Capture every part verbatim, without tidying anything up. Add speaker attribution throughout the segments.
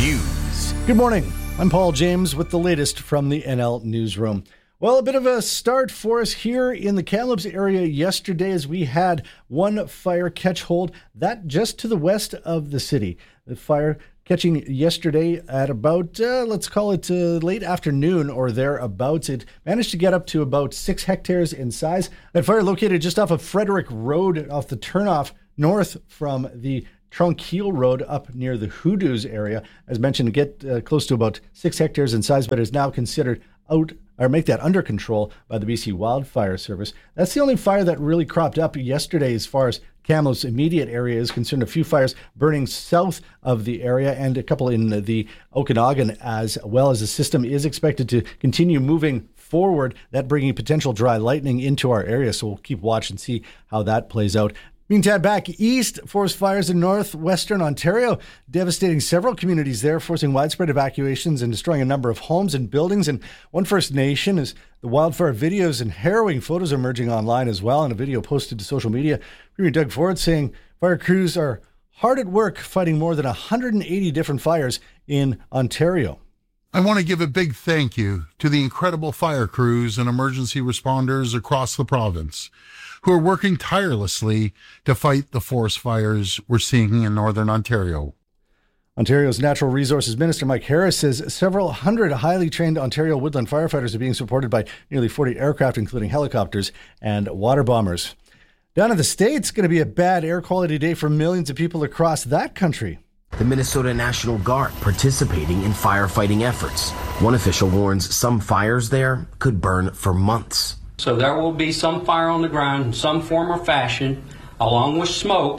Speaker 1: News.
Speaker 2: Good morning. I'm Paul James with the latest from the N L Newsroom. Well, a bit of a start for us here in the Kamloops area yesterday as we had one fire catch hold, that just to the west of the city. The fire catching yesterday at about, uh, let's call it uh, late afternoon or thereabouts. It managed to get up to about six hectares in size. That fire located just off of Frederick Road, off the turnoff north from the Tronquil Road up near the Hoodoos area. As mentioned, get uh, close to about six hectares in size, but is now considered out or make that under control by the B C Wildfire Service. That's the only fire that really cropped up yesterday as far as Kamloops' immediate area is concerned. A few fires burning south of the area and a couple in the Okanagan as well, as the system is expected to continue moving forward, that bringing potential dry lightning into our area. So we'll keep watch and see how that plays out. Meantime, back east, forest fires in northwestern Ontario, devastating several communities there, forcing widespread evacuations and destroying a number of homes and buildings. And one First Nation, as the wildfire videos and harrowing photos are emerging online as well, and a video posted to social media. Premier Doug Ford saying fire crews are hard at work fighting more than one hundred eighty different fires in Ontario.
Speaker 3: I want to give a big thank you to the incredible fire crews and emergency responders across the province who are working tirelessly to fight the forest fires we're seeing in northern Ontario.
Speaker 2: Ontario's Natural Resources Minister Mike Harris says several hundred highly trained Ontario woodland firefighters are being supported by nearly forty aircraft, including helicopters and water bombers. Down in the States, going to be a bad air quality day for millions of people across that country.
Speaker 4: The Minnesota National Guard participating in firefighting efforts. One official warns some fires there could burn for months.
Speaker 5: So there will be some fire on the ground in some form or fashion, along with smoke,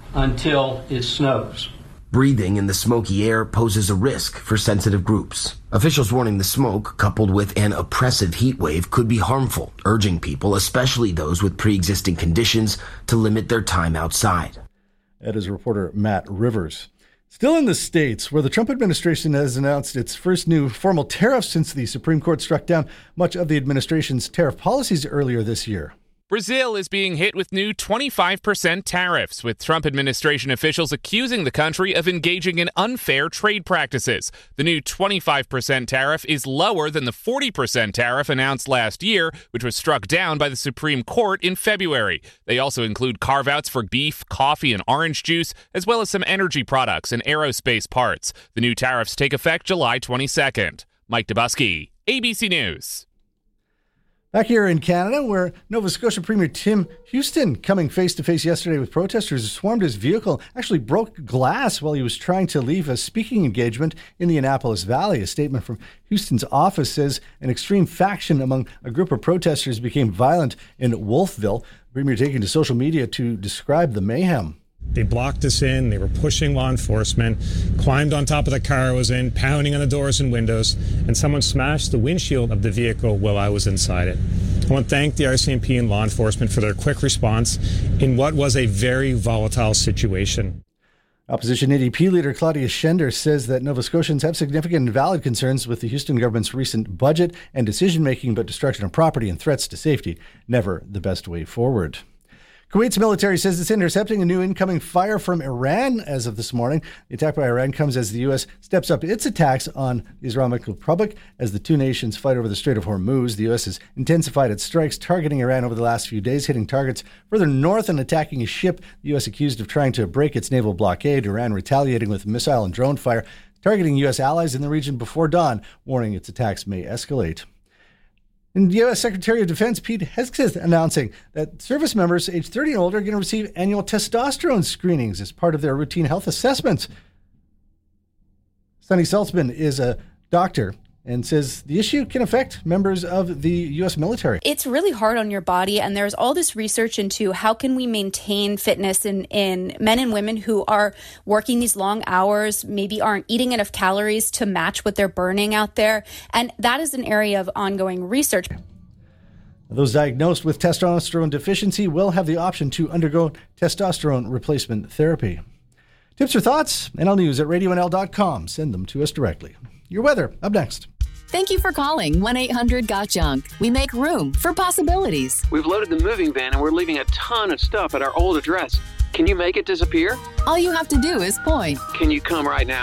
Speaker 5: until it snows.
Speaker 4: Breathing in the smoky air poses a risk for sensitive groups. Officials warning the smoke, coupled with an oppressive heat wave, could be harmful, urging people, especially those with pre-existing conditions, to limit their time outside.
Speaker 2: That is reporter Matt Rivers. Still in the States, where the Trump administration has announced its first new formal tariffs since the Supreme Court struck down much of the administration's tariff policies earlier this year.
Speaker 6: Brazil is being hit with new twenty-five percent tariffs, with Trump administration officials accusing the country of engaging in unfair trade practices. The new twenty-five percent tariff is lower than the forty percent tariff announced last year, which was struck down by the Supreme Court in February. They also include carve-outs for beef, coffee, and orange juice, as well as some energy products and aerospace parts. The new tariffs take effect July twenty-second. Mike Dubusky, A B C News.
Speaker 2: Back here in Canada, where Nova Scotia Premier Tim Houston, coming face-to-face yesterday with protesters who swarmed his vehicle, actually broke glass while he was trying to leave a speaking engagement in the Annapolis Valley. A statement from Houston's office says an extreme faction among a group of protesters became violent in Wolfville. The Premier taking to social media to describe the mayhem.
Speaker 7: They blocked us in, they were pushing law enforcement, climbed on top of the car I was in, pounding on the doors and windows, and someone smashed the windshield of the vehicle while I was inside it. I want to thank the R C M P and law enforcement for their quick response in what was a very volatile situation.
Speaker 2: Opposition N D P leader Claudia Schender says that Nova Scotians have significant and valid concerns with the Houston government's recent budget and decision-making, but destruction of property and threats to safety, never the best way forward. Kuwait's military says it's intercepting a new incoming fire from Iran as of this morning. The attack by Iran comes as the U S steps up its attacks on the Islamic Republic as the two nations fight over the Strait of Hormuz. The U S has intensified its strikes targeting Iran over the last few days, hitting targets further north and attacking a ship the U S accused of trying to break its naval blockade. Iran retaliating with missile and drone fire, targeting U S allies in the region before dawn, warning its attacks may escalate. And U S Secretary of Defense Pete Hegseth announcing that service members aged thirty and older are going to receive annual testosterone screenings as part of their routine health assessments. Sonny Saltzman is a doctor and says the issue can affect members of the U S military.
Speaker 8: It's really hard on your body, and there's all this research into how can we maintain fitness in, in men and women who are working these long hours, maybe aren't eating enough calories to match what they're burning out there. And that is an area of ongoing research.
Speaker 2: Those diagnosed with testosterone deficiency will have the option to undergo testosterone replacement therapy. Tips or thoughts? N L News at radio N L dot com. Send them to us directly. Your weather, up next.
Speaker 9: Thank you for calling one eight hundred got junk. We make room for possibilities.
Speaker 10: We've loaded the moving van and we're leaving a ton of stuff at our old address. Can you make it disappear?
Speaker 9: All you have to do is point.
Speaker 10: Can you come right now?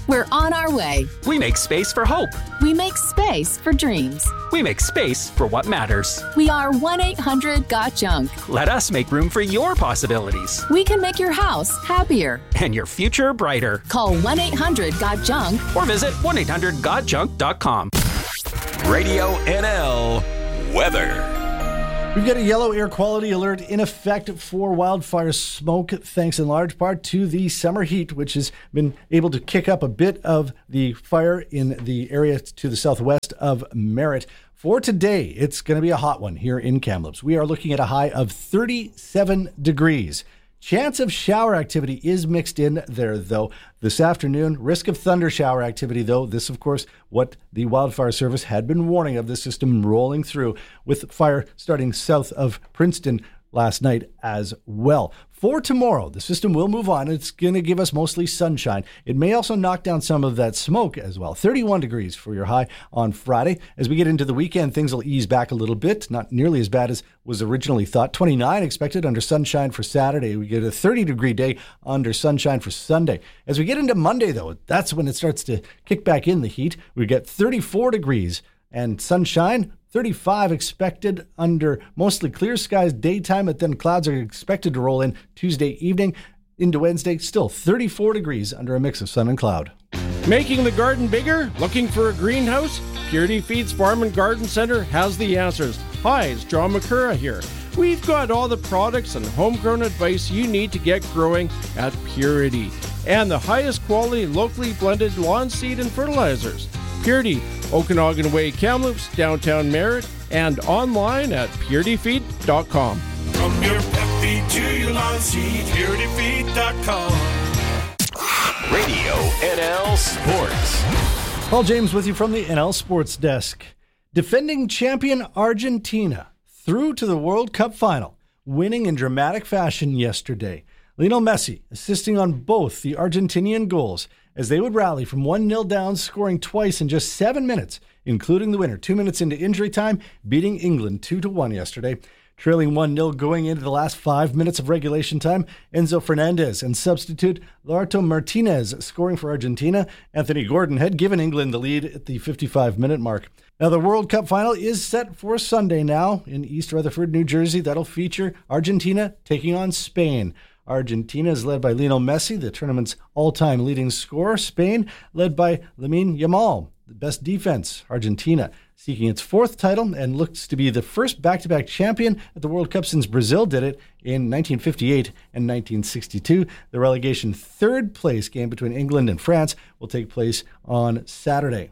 Speaker 9: We're on our way.
Speaker 1: We make space for hope.
Speaker 9: We make space for dreams.
Speaker 1: We make space for what matters.
Speaker 9: We are one eight hundred got junk.
Speaker 1: Let us make room for your possibilities.
Speaker 9: We can make your house happier.
Speaker 1: And your future brighter.
Speaker 9: Call one eight hundred got junk.
Speaker 1: Or visit one eight hundred got junk dot com.
Speaker 11: Radio N L weather.
Speaker 2: We've got a yellow air quality alert in effect for wildfire smoke, thanks in large part to the summer heat, which has been able to kick up a bit of the fire in the area to the southwest of Merritt. For today, it's going to be a hot one here in Kamloops. We are looking at a high of thirty-seven degrees. Chance of shower activity is mixed in there, though. This afternoon, risk of thunder shower activity, though. This, of course, what the Wildfire Service had been warning of, the system rolling through with fire starting south of Princeton last night as well. For tomorrow, the system will move on. It's going to give us mostly sunshine. It may also knock down some of that smoke as well. thirty-one degrees for your high on Friday. As we get into the weekend, things will ease back a little bit. Not nearly as bad as was originally thought. twenty-nine expected under sunshine for Saturday. We get a thirty degree day under sunshine for Sunday. As we get into Monday, though, that's when it starts to kick back in the heat. We get thirty-four degrees and sunshine. thirty-five expected under mostly clear skies daytime, but then clouds are expected to roll in Tuesday evening into Wednesday. Still thirty-four degrees under a mix of sun and cloud.
Speaker 12: Making the garden bigger? Looking for a greenhouse? Purity Feeds Farm and Garden Center has the answers. Hi, it's John McCurra here. We've got all the products and homegrown advice you need to get growing at Purity. And the highest quality locally blended lawn seed and fertilizers. Purity, Okanagan Way, Kamloops, downtown Merritt, and online at purity feed dot com.
Speaker 13: From your pet feed to your lawn seed, purity feed dot com.
Speaker 11: Radio N L Sports.
Speaker 2: Paul James with you from the N L Sports Desk. Defending champion Argentina through to the World Cup final, winning in dramatic fashion yesterday. Lionel Messi assisting on both the Argentinian goals as they would rally from one nil down, scoring twice in just seven minutes, including the winner two minutes into injury time, beating England two to one yesterday. Trailing one nil going into the last five minutes of regulation time, Enzo Fernandez and substitute Lautaro Martinez scoring for Argentina. Anthony Gordon had given England the lead at the fifty-five minute mark. Now the World Cup final is set for Sunday now in East Rutherford, New Jersey. That'll feature Argentina taking on Spain. Argentina is led by Lionel Messi, the tournament's all-time leading scorer. Spain led by Lamine Yamal, the best defense. Argentina seeking its fourth title and looks to be the first back-to-back champion at the World Cup since Brazil did it in nineteen fifty-eight and nineteen sixty-two. The relegation third place game between England and France will take place on Saturday.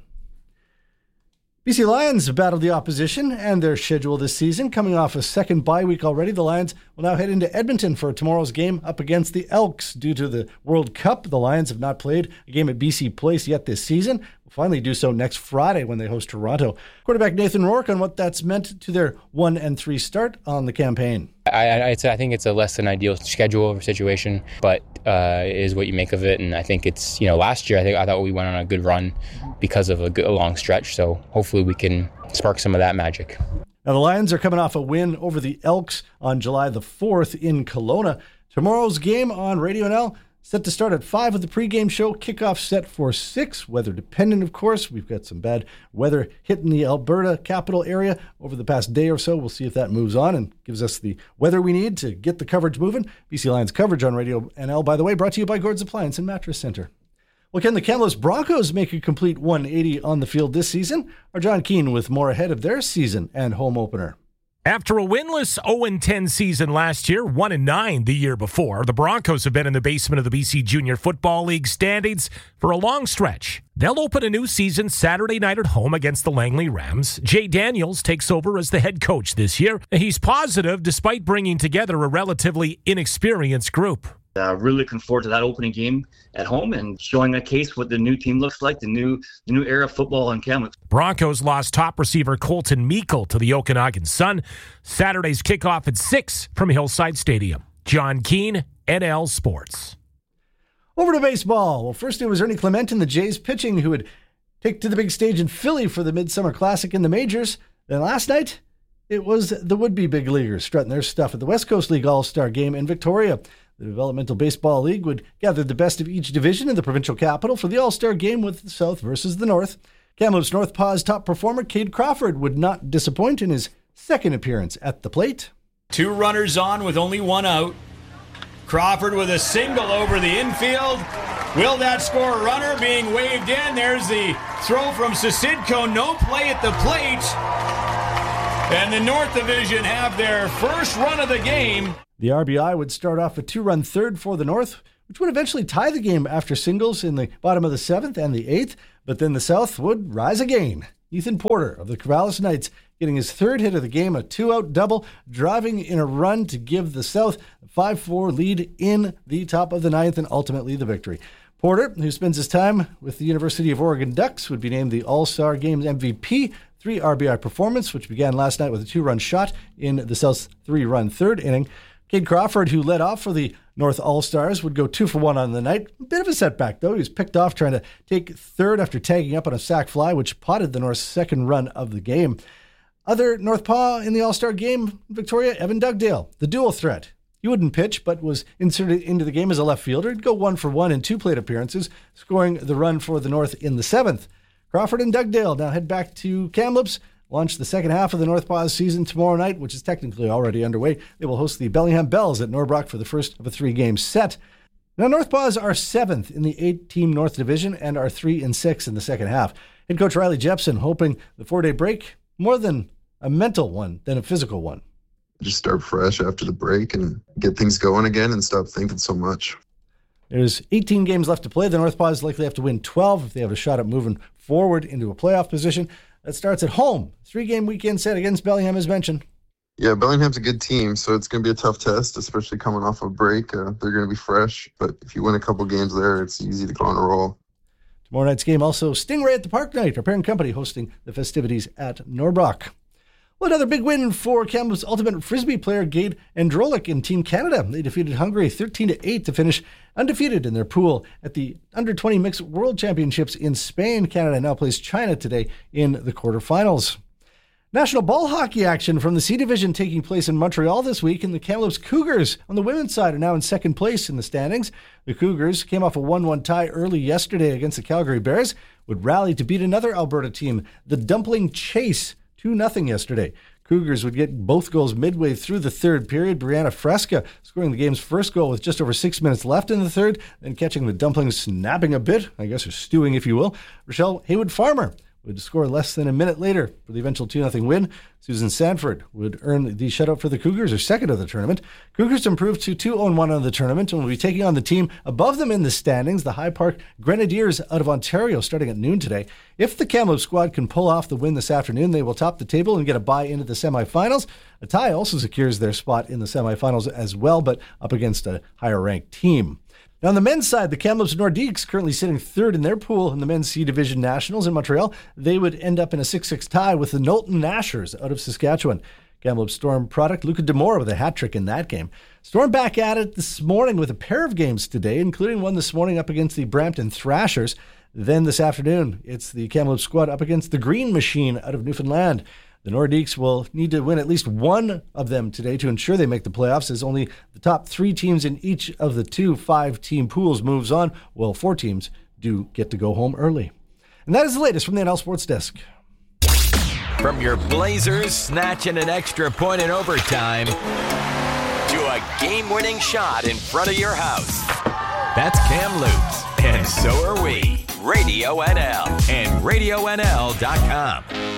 Speaker 2: B C Lions battled the opposition and their schedule this season. Coming off a second bye week already, the Lions will now head into Edmonton for tomorrow's game up against the Elks. Due to the World Cup, the Lions have not played a game at B C Place yet this season. Will finally do so next Friday when they host Toronto. Quarterback Nathan Rourke on what that's meant to their one and three start on the campaign.
Speaker 14: I, I, I think it's a less than ideal schedule or situation, but uh, it is what you make of it. And I think it's, you know, last year I think I thought we went on a good run because of a, good, a long stretch. So hopefully we can spark some of that magic.
Speaker 2: Now the Lions are coming off a win over the Elks on July the fourth in Kelowna. Tomorrow's game on Radio N L set to start at five with the pregame show. Kickoff set for six. Weather dependent, of course. We've got some bad weather hitting the Alberta capital area over the past day or so. We'll see if that moves on and gives us the weather we need to get the coverage moving. B C Lions coverage on Radio N L, by the way, brought to you by Gord's Appliance and Mattress Center. Well, can the Kamloops Broncos make a complete one eighty on the field this season? Our John Keane with more ahead of their season and home opener.
Speaker 15: After a winless oh and ten season last year, one and nine the year before, the Broncos have been in the basement of the B C Junior Football League standings for a long stretch. They'll open a new season Saturday night at home against the Langley Rams. Jay Daniels takes over as the head coach this year. He's positive despite bringing together a relatively inexperienced group.
Speaker 16: Uh, really looking forward to that opening game at home and showing a case what the new team looks like, the new the new era of football in Kamloops.
Speaker 15: Broncos lost top receiver Colton Meikle to the Okanagan Sun. Saturday's kickoff at six from Hillside Stadium. John Keane, N L Sports.
Speaker 2: Over to baseball. Well, first it was Ernie Clement and the Jays pitching who would take to the big stage in Philly for the Midsummer Classic in the majors. Then last night, it was the would-be big leaguers strutting their stuff at the West Coast League All-Star Game in Victoria. The Developmental Baseball League would gather the best of each division in the provincial capital for the All-Star game with the South versus the North. Kamloops North Paw's top performer, Cade Crawford, would not disappoint in his second appearance at the plate.
Speaker 17: Two runners on with only one out. Crawford with a single over the infield. Will that score a runner? Being waved in. There's the throw from Sisidko. No play at the plate. And the North Division have their first run of the game.
Speaker 2: The R B I would start off a two-run third for the North, which would eventually tie the game after singles in the bottom of the seventh and the eighth. But then the South would rise again. Ethan Porter of the Corvallis Knights getting his third hit of the game, a two-out double, driving in a run to give the South a five four lead in the top of the ninth and ultimately the victory. Porter, who spends his time with the University of Oregon Ducks, would be named the All-Star Games M V P. Three R B I performance, which began last night with a two-run shot in the South's three-run third inning. Cade Crawford, who led off for the North All-Stars, would go two for one on the night. A bit of a setback, though. He was picked off trying to take third after tagging up on a sac fly, which potted the North's second run of the game. Other North Paw in the All-Star game, Victoria, Evan Dugdale, the dual threat. He wouldn't pitch, but was inserted into the game as a left fielder. He'd go one for one in two plate appearances, scoring the run for the North in the seventh. Crawford and Dugdale now head back to Kamloops, launch the second half of the North Paws season tomorrow night, which is technically already underway. They will host the Bellingham Bells at Norbrock for the first of a three-game set. Now, North Paws are seventh in the eight-team North Division and are three and six in the second half. Head coach Riley Jepson hoping the four-day break more than a mental one than a physical one.
Speaker 18: Just start fresh after the break and get things going again and stop thinking so much.
Speaker 2: There's eighteen games left to play. The North Paws likely have to win twelve if they have a shot at moving forward into a playoff position. That starts at home. Three-game weekend set against Bellingham, as mentioned.
Speaker 18: Yeah, Bellingham's a good team, so it's going to be a tough test, especially coming off a break. Uh, they're going to be fresh, but if you win a couple games there, it's easy to go on a roll.
Speaker 2: Tomorrow night's game also Stingray at the Park Night, our parent company hosting the festivities at Norbrock. Well, another big win for Kamloops Ultimate Frisbee player Gade Androlik in Team Canada. They defeated Hungary thirteen to eight to finish undefeated in their pool at the under twenty Mixed World Championships in Spain. Canada now plays China today in the quarterfinals. National ball hockey action from the C Division taking place in Montreal this week, and the Kamloops Cougars on the women's side are now in second place in the standings. The Cougars came off a one one tie early yesterday against the Calgary Bears, would rally to beat another Alberta team, the Dumpling Chase, two nothing yesterday. Cougars would get both goals midway through the third period. Brianna Fresca scoring the game's first goal with just over six minutes left in the third, then catching the Dumplings snapping a bit, I guess, or stewing, if you will. Rochelle Haywood-Farmer would score less than a minute later for the eventual two nothing win. Susan Sanford would earn the shutout for the Cougars, her second of the tournament. Cougars improved to two oh one on the tournament and will be taking on the team above them in the standings, the High Park Grenadiers out of Ontario, starting at noon today. If the Kamloops squad can pull off the win this afternoon, they will top the table and get a bye into the semifinals. A tie also secures their spot in the semifinals as well, but up against a higher-ranked team. Now, on the men's side, the Kamloops Nordiques, currently sitting third in their pool in the men's C Division Nationals in Montreal, they would end up in a six six tie with the Knowlton Nashers out of Saskatchewan. Kamloops Storm product Luca Demora with a hat trick in that game. Storm back at it this morning with a pair of games today, including one this morning up against the Brampton Thrashers. Then this afternoon, it's the Kamloops squad up against the Green Machine out of Newfoundland. The Nordiques will need to win at least one of them today to ensure they make the playoffs, as only the top three teams in each of the two five-team pools moves on, while four teams do get to go home early. And that is the latest from the N L Sports Desk.
Speaker 11: From your Blazers snatching an extra point in overtime to a game-winning shot in front of your house. That's Kamloops, and so are we. Radio N L and radio N L dot com.